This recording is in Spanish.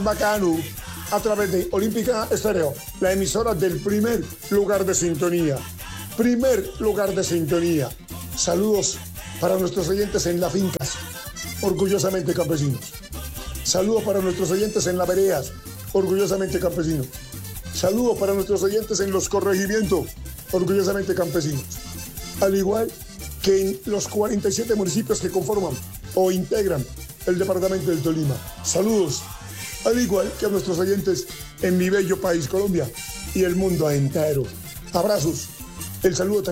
Bacano a través de Olímpica Estéreo, la emisora del primer lugar de sintonía. Primer lugar de sintonía. Saludos para nuestros oyentes en las fincas, orgullosamente campesinos. Saludos para nuestros oyentes en las veredas, orgullosamente campesinos. Saludos para nuestros oyentes en los corregimientos, orgullosamente campesinos. Al igual que en los 47 municipios que conforman o integran el departamento del Tolima. Saludos, al igual que a nuestros oyentes en mi bello país, Colombia, y el mundo entero. Abrazos. El saludo también